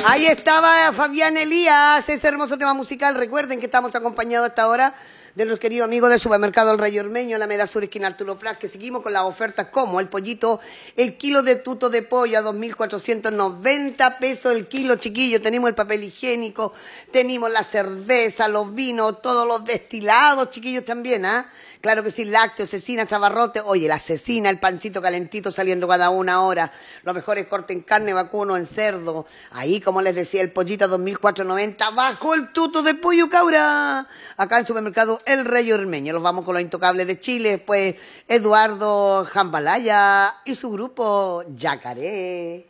Ahí estaba Fabián Elías, ese hermoso tema musical. Recuerden que estamos acompañados a esta hora de los queridos amigos del supermercado El Rey Ormeño, la Alameda Sur, esquina Arturo Prat, que seguimos con las ofertas como el pollito, el kilo de tuto de pollo a 2.490 pesos el kilo, chiquillo. Tenemos el papel higiénico, tenemos la cerveza, los vinos, todos los destilados, chiquillos, también, ¿ah? Claro que sí, lácteos, cecina, zabarrote. Oye, la cecina, el pancito calentito saliendo cada una hora. Los mejores cortes en carne, vacuno, en cerdo. Ahí, como les decía, el pollito a 2.490 bajo el tuto de pollo cabra. Acá en supermercado El Rey Ormeño. Los vamos con los intocables de Chile. Después Eduardo Jambalaya y su grupo Yacaré.